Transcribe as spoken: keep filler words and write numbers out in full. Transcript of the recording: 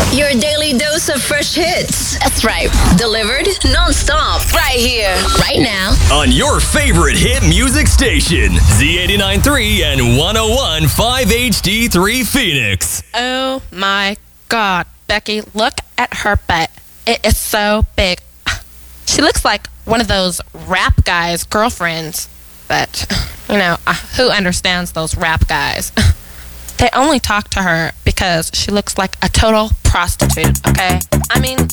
Your daily dose of fresh hits. That's right. Delivered non-stop. Right here. Right now. On your favorite hit music station, Z eighty-nine point three and one oh one point five H D three Phoenix. Oh my God, Becky, look at her butt. It is so big. She looks like one of those rap guys' girlfriends. But, you know, uh, who understands those rap guys? They only talk to her because she looks like a total prostitute, okay? I mean,